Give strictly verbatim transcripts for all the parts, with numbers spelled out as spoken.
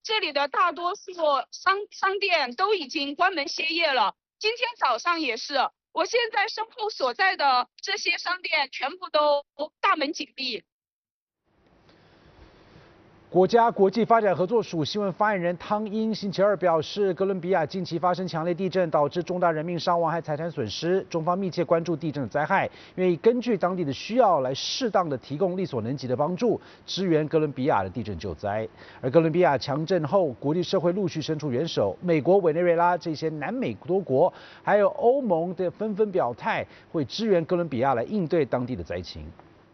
这里的大多数商商店都已经关门歇业了。今天早上也是，我现在身后所在的这些商店全部都大门紧闭。 国家国际发展合作署新闻发言人汤英星期二表示，哥伦比亚近期发生强烈地震，导致重大人命伤亡和财产损失。中方密切关注地震的灾害，愿意根据当地的需要来适当的提供力所能及的帮助，支援哥伦比亚的地震救灾。而哥伦比亚强震后，国际社会陆续伸出援手，美国、委内瑞拉这些南美多国，还有欧盟的纷纷表态，会支援哥伦比亚来应对当地的灾情。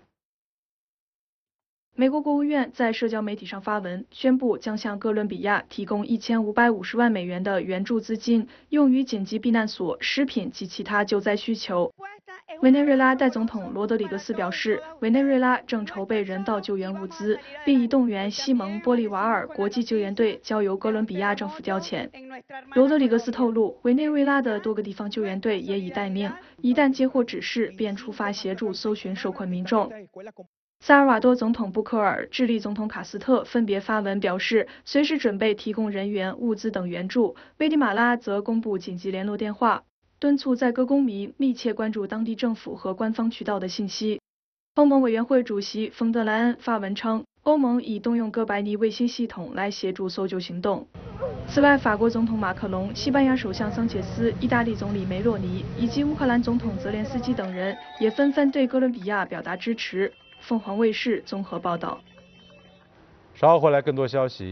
美国国务院在社交媒体上发文，宣布将向哥伦比亚提供一千五百五十万美元的援助资金，用于紧急避难所、食品及其他救灾需求。委内瑞拉代总统罗德里格斯表示，委内瑞拉正筹备人道救援物资，并已动员西蒙波利瓦尔国际救援队交由哥伦比亚政府调遣。罗德里格斯透露，委内瑞拉的多个地方救援队也已待命，一旦接获指示，便出发协助搜寻受困民众。萨尔瓦多总统布克尔、智利总统卡斯特分别发文表示，随时准备提供人员、物资等援助。危地马拉则公布紧急联络电话，敦促在哥公民密切关注当地政府和官方渠道的信息。欧盟委员会主席冯德莱恩发文称，欧盟已动用哥白尼卫星系统来协助搜救行动。此外，法国总统马克龙、西班牙首相桑切斯、意大利总理梅洛尼以及乌克兰总统泽连斯基等人也纷纷对哥伦比亚表达支持。凤凰卫视综合报道。 稍后回来更多消息。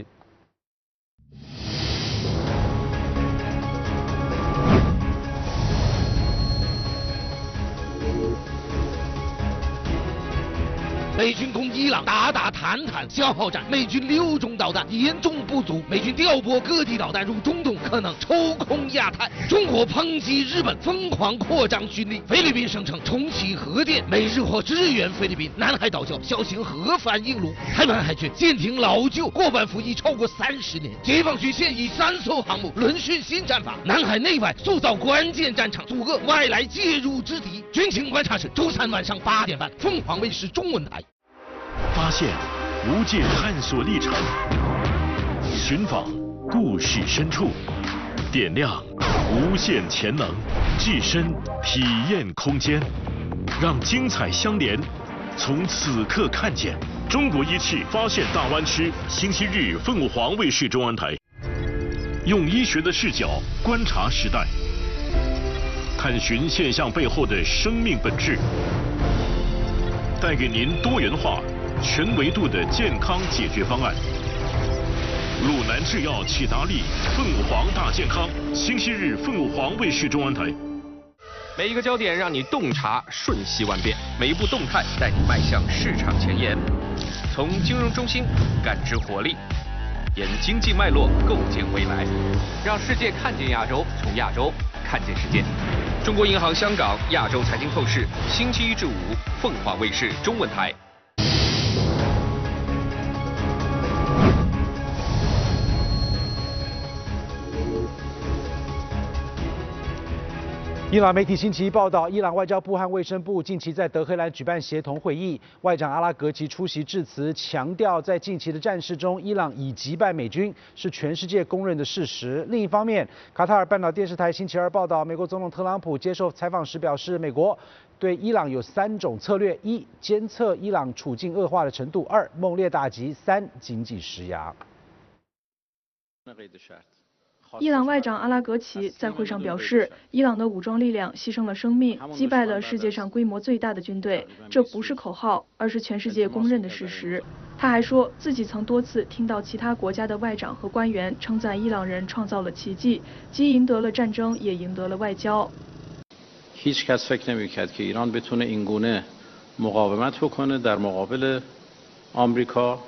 美军攻伊朗，打打谈谈消耗战。美军六种导弹严重不足，美军调拨各地导弹入中东，可能抽空亚太。中国抨击日本疯狂扩张军力，菲律宾声称重启核电，美日或支援菲律宾。南海岛礁小型核反应炉，台湾海军舰艇老旧，过半服役超过三十年。解放军现役三艘航母轮训新战法，南海内外塑造关键战场，阻遏外来介入之敌。军情观察室周三晚上八点半，凤凰卫视中文台。 发现无界探索历程，寻访故事深处，点亮无限潜能，置身体验空间，让精彩相连。从此刻看见中国一次发现大湾区，星期日凤凰卫视中文台，用医学的视角观察时代，探寻现象背后的生命本质，带给您多元化、全维度的健康解决方案。鲁南制药启达利凤凰大健康，星期日凤凰卫视中文台。 每一个焦点让你洞察瞬息万变，每一步动态带你迈向市场前沿。从金融中心感知活力，沿经济脉络构建未来，让世界看见亚洲，从亚洲看见世界。中国银行香港亚洲财经透视，星期一至五凤凰卫视中文台。 伊朗媒体星期一报道，伊朗外交部和卫生部近期在德黑兰举办协同会议，外长阿拉格齐出席致辞，强调在近期的战事中，伊朗已击败美军是全世界公认的事实。另一方面，卡塔尔半岛电视台星期二报道，美国总统特朗普接受采访时表示，美国对伊朗有三种策略：一、监测伊朗处境恶化的程度；二、猛烈打击；三、经济施压。 伊朗外长阿拉格齐在会上表示，伊朗的武装力量牺牲了生命，击败了世界上规模最大的军队，这不是口号，而是全世界公认的事实。他还说自己曾多次听到其他国家的外长和官员称赞伊朗人创造了奇迹，既赢得了战争，也赢得了外交。 هیچ کس فکر نمی‌کرد که ایران بتونه این گونه مقاومت بکنه در مقابل آمریکا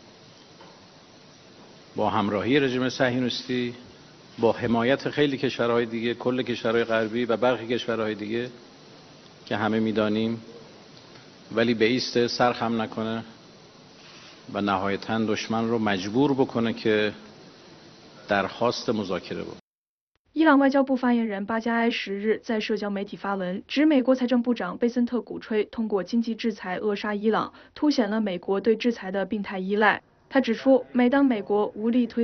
با همراهی رژیم صهیونیستی با حمایت خیلی کشورهای دیگه، کل کشورهای غربی و برخی کشورهای دیگه که همه میدانیم، ولی به ایسته سر خم نکنه و نهایتاً دشمن رو مجبور بکنه که درخواست مذاکره بکنه。 伊朗外交部发言人巴加埃十日在社交媒体发文，指美国财政部长贝森特鼓吹通过经济制裁扼杀伊朗，凸显了美国对制裁的病态依赖。他指出，每当美国无力推